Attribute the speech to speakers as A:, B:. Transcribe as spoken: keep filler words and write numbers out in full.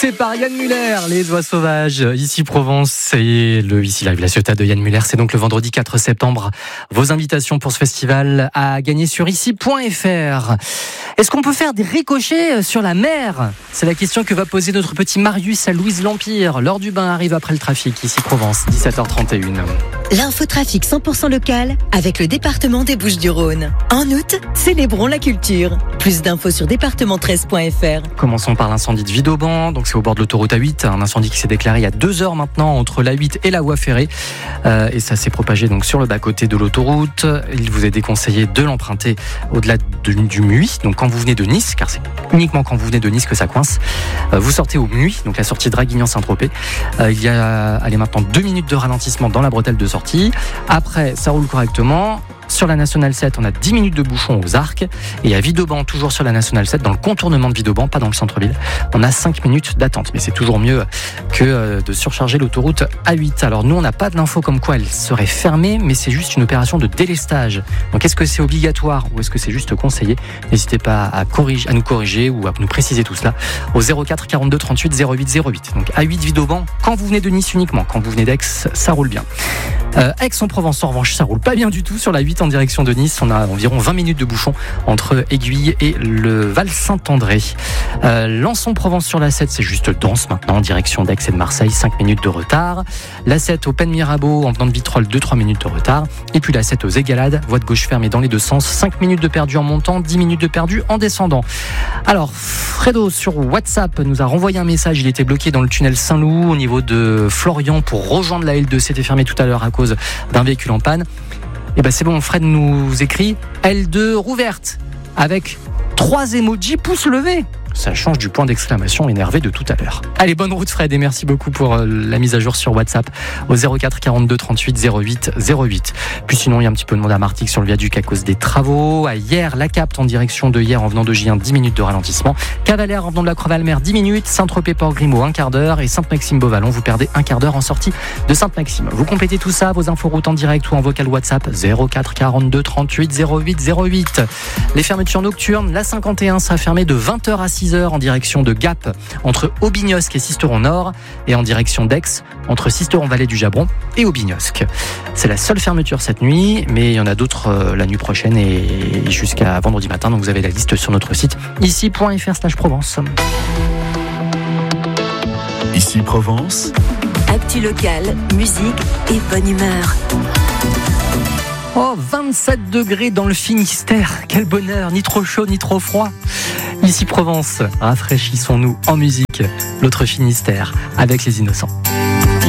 A: C'est par Yann Muller, les oies sauvages, ici Provence et le Ici Live, la Ciotat de Yann Muller. C'est donc le vendredi quatre septembre. Vos invitations pour ce festival à gagner sur ici point f r. Est-ce qu'on peut faire des ricochets sur la mer ? C'est la question que va poser notre petit Marius à Louise l'Empire. L'heure du bain arrive après le trafic, ici Provence, dix-sept heures trente et une.
B: L'infotrafic cent pour cent local avec le département des Bouches-du-Rhône. En août, célébrons la culture. Plus d'infos sur département treize point f r.
A: Commençons par l'incendie de Vidauban. Donc c'est au bord de l'autoroute A huit, un incendie qui s'est déclaré il y a deux heures maintenant entre l'A huit et la voie ferrée. Euh, et ça s'est propagé donc sur le bas-côté de l'autoroute. Il vous est déconseillé de l'emprunter au-delà de, du Muy. Donc quand vous venez de Nice, car c'est uniquement quand vous venez de Nice que ça coince, euh, vous sortez au Muy, donc la sortie Draguignan-Saint-Tropez. Euh, il y a allez, maintenant deux minutes de ralentissement dans la bretelle de sortie. Après, ça roule correctement. Sur la Nationale sept, on a dix minutes de bouchon aux Arcs. Et à Vidauban, toujours sur la Nationale sept, dans le contournement de Vidauban, pas dans le centre-ville, on a cinq minutes d'attente. Mais c'est toujours mieux que de surcharger l'autoroute A huit. Alors nous, on n'a pas d'infos comme quoi elle serait fermée, mais c'est juste une opération de délestage. Donc est-ce que c'est obligatoire ou est-ce que c'est juste conseillé ? N'hésitez pas à, corriger, à nous corriger ou à nous préciser tout cela au zéro quatre quarante-deux trente-huit zéro huit zéro huit. Donc A huit Vidauban, quand vous venez de Nice uniquement, quand vous venez d'Aix, ça roule bien. Euh, Aix-en-Provence, en revanche, ça roule pas bien du tout. Sur la huit en direction de Nice, on a environ vingt minutes de bouchon entre Aiguille et le Val-Saint-André. Euh, Lançon-Provence sur la sept, c'est juste dense maintenant, en direction d'Aix et de Marseille, cinq minutes de retard. La sept au Pen-Mirabeau, en venant de Vitrolles, deux à trois minutes de retard. Et puis la sept aux Égalades, voie de gauche fermée dans les deux sens, cinq minutes de perdu en montant, dix minutes de perdu en descendant. Alors, Fredo sur WhatsApp nous a renvoyé un message, il était bloqué dans le tunnel Saint-Loup au niveau de Florian pour rejoindre la L deux, c'était fermé tout à l'heure à cause d'un véhicule en panne. Et ben c'est bon, Fred nous écrit L deux rouverte avec trois emojis pouces levés. Ça change du point d'exclamation énervé de tout à l'heure. Allez, bonne route Fred et merci beaucoup pour la mise à jour sur WhatsApp au zéro quatre quarante-deux trente-huit zéro huit zéro huit. Puis sinon, il y a un petit peu de monde à Martigues sur le viaduc à cause des travaux. À Hier, la Capte en direction de Hier en venant de J un, dix minutes de ralentissement. Cavalère en venant de la Croix-Valmer, dix minutes. Saint-Tropez-Port-Grimaud, un quart d'heure. Et Sainte-Maxime-Beauvallon, vous perdez un quart d'heure en sortie de Sainte-Maxime. Vous complétez tout ça, vos infos routes en direct ou en vocal WhatsApp zéro quatre quarante-deux trente-huit zéro huit zéro huit. Les fermetures nocturnes, la cinquante et un sera fermée de vingt heures à six heures en direction de Gap entre Aubignosc et Sisteron-Nord et en direction d'Aix entre Sisteron-Vallée du Jabron et Aubignosc. C'est la seule fermeture cette nuit, mais il y en a d'autres euh, la nuit prochaine et jusqu'à vendredi matin. Donc vous avez la liste sur notre site ici point f r slash Provence.
C: Ici Provence.
B: Actu locale, musique et bonne humeur.
A: Oh, vingt-sept degrés dans le Finistère. Quel bonheur, ni trop chaud, ni trop froid. Ici Provence, rafraîchissons-nous en musique. L'autre Finistère avec les Innocents.